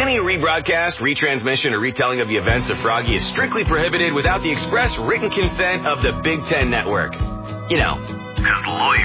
Any rebroadcast, retransmission, or retelling of the events of Froggy is strictly prohibited without the express written consent of the Big Ten Network. You know, because lawyers